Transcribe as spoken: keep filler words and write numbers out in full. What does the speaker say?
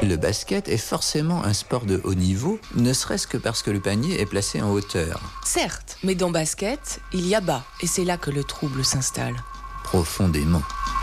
Le basket est forcément un sport de haut niveau, ne serait-ce que parce que le panier est placé en hauteur. Certes, mais dans basket, il y a bas, et c'est là que le trouble s'installe. Profondément.